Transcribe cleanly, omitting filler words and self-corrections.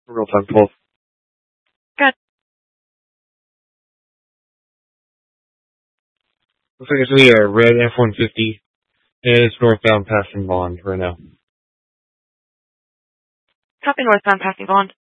Real-time pulse. Good. Looks like it's a red F-150. And it's northbound passing Bond right now. Copy northbound passing Bond.